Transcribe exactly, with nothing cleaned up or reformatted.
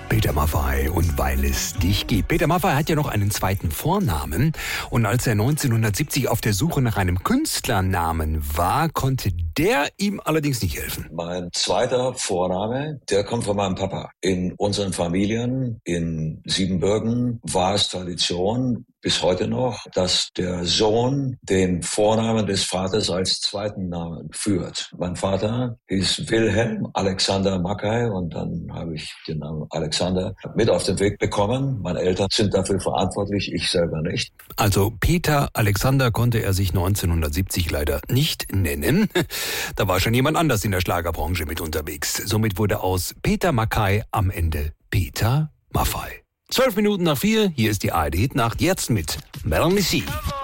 Peter Maffay und Weil es dich gibt. Peter Maffay hat ja noch einen zweiten Vornamen. Und als er neunzehnhundertsiebzig auf der Suche nach einem Künstlernamen war, konnte der ihm allerdings nicht helfen. Mein zweiter Vorname, der kommt von meinem Papa. In unseren Familien in Siebenbürgen war es Tradition, bis heute noch, dass der Sohn den Vornamen des Vaters als zweiten Namen führt. Mein Vater hieß Wilhelm Alexander Mackay und dann habe ich den Namen Alexander mit auf den Weg bekommen. Meine Eltern sind dafür verantwortlich, ich selber nicht. Also Peter Alexander konnte er sich neunzehnhundertsiebzig leider nicht nennen. Da war schon jemand anders in der Schlagerbranche mit unterwegs. Somit wurde aus Peter Mackay am Ende Peter Maffay. Zwölf Minuten nach vier, hier ist die A R D-Hitnacht, jetzt mit Melanie C.